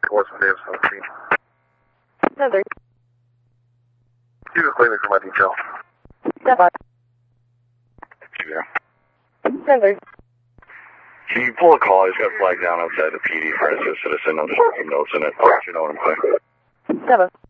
West Davis on the scene. Heather. He was claiming for my detail. Stefan. Yeah. Heather. Can you pull a call? I just got flagged down outside the PD for an assisted citizen. I'm just putting notes in it. I'll let you know what I'm saying. Stefan.